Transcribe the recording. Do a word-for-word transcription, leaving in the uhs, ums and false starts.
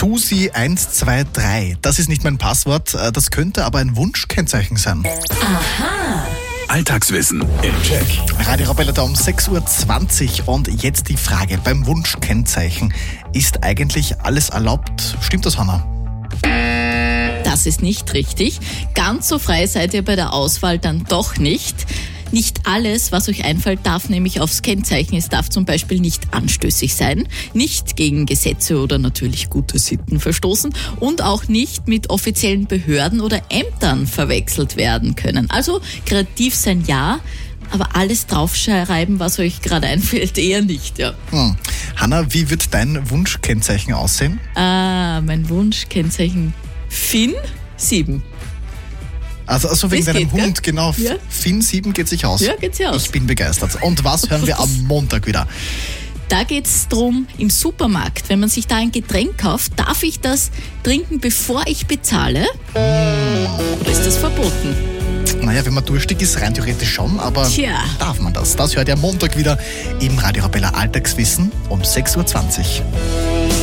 Susi eins zwei drei. Das ist nicht mein Passwort, das könnte aber ein Wunschkennzeichen sein. Aha. Alltagswissen im Check. Radio Arabella da um sechs Uhr zwanzig und jetzt die Frage. Beim Wunschkennzeichen ist eigentlich alles erlaubt? Stimmt das, Hanna? Das ist nicht richtig. Ganz so frei seid ihr bei der Auswahl dann doch nicht. Nicht alles, was euch einfällt, darf nämlich aufs Kennzeichen. Es darf zum Beispiel nicht anstößig sein, nicht gegen Gesetze oder natürlich gute Sitten verstoßen und auch nicht mit offiziellen Behörden oder Ämtern verwechselt werden können. Also kreativ sein ja, aber alles draufschreiben, was euch gerade einfällt, eher nicht. Ja. Hm. Hanna, wie wird dein Wunschkennzeichen aussehen? Ah, mein Wunschkennzeichen Finn sieben. Also, also wegen Das deinem geht, Hund, gell? genau. Ja. Finn sieben geht sich aus. Ja, geht sich aus. Ich bin begeistert. Und was hören wir am Montag wieder? Da geht es darum, im Supermarkt, wenn man sich da ein Getränk kauft, darf ich das trinken, bevor ich bezahle? Oder ist das verboten? Naja, wenn man durstig ist, rein theoretisch schon, aber Tja. darf man das? Das hört ihr am Montag wieder im Radio Arabella Alltagswissen um sechs Uhr zwanzig.